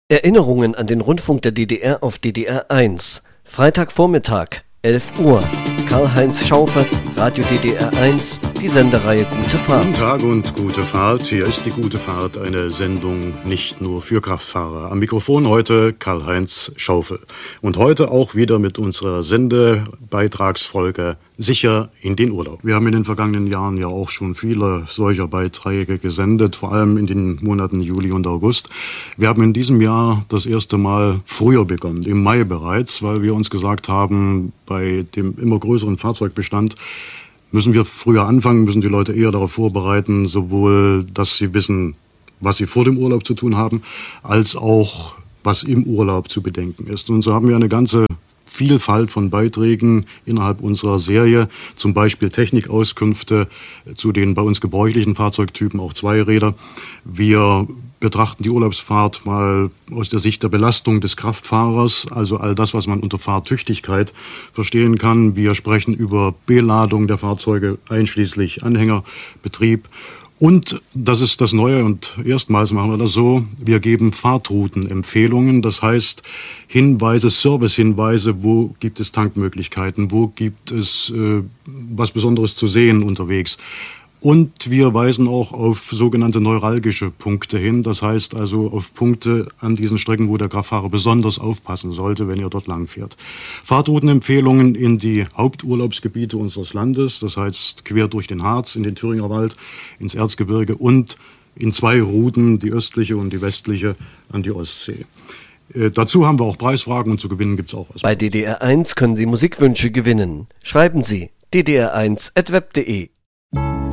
Erinnerungen an den Rundfunk der DDR auf DDR 1. Freitagvormittag, 11 Uhr. Karl-Heinz Schaufe, Radio DDR 1, die Sendereihe Gute Fahrt. Guten Tag und gute Fahrt. Hier ist die Gute Fahrt, eine Sendung nicht nur für Kraftfahrer. Am Mikrofon heute Karl-Heinz Schaufe. Und heute auch wieder mit unserer Sendebeitragsfolge Sicher in den Urlaub. Wir haben in den vergangenen Jahren ja auch schon viele solcher Beiträge gesendet, vor allem in den Monaten Juli und August. Wir haben in diesem Jahr das erste Mal früher begonnen, im Mai bereits, weil wir uns gesagt haben, bei dem immer größeren Fahrzeugbestand müssen wir früher anfangen, müssen die Leute eher darauf vorbereiten, sowohl, dass sie wissen, was sie vor dem Urlaub zu tun haben, als auch, was im Urlaub zu bedenken ist. Und so haben wir eine ganze Vielfalt von Beiträgen innerhalb unserer Serie, zum Beispiel Technikauskünfte zu den bei uns gebräuchlichen Fahrzeugtypen, auch Zweiräder. Wir betrachten die Urlaubsfahrt mal aus der Sicht der Belastung des Kraftfahrers, also all das, was man unter Fahrtüchtigkeit verstehen kann. Wir sprechen über Beladung der Fahrzeuge, einschließlich Anhängerbetrieb. Und das ist das Neue und erstmals machen wir das so, wir geben Fahrtroutenempfehlungen, das heißt Hinweise, Servicehinweise, wo gibt es Tankmöglichkeiten, wo gibt es was Besonderes zu sehen unterwegs. Und wir weisen auch auf sogenannte neuralgische Punkte hin, das heißt also auf Punkte an diesen Strecken, wo der Kraftfahrer besonders aufpassen sollte, wenn er dort lang fährt. Fahrtroutenempfehlungen in die Haupturlaubsgebiete unseres Landes, das heißt quer durch den Harz, in den Thüringer Wald, ins Erzgebirge und in zwei Routen, die östliche und die westliche, an die Ostsee. Dazu haben wir auch Preisfragen und zu gewinnen gibt es auch was. Bei DDR 1 können Sie Musikwünsche gewinnen. Schreiben Sie ddr1@web.de.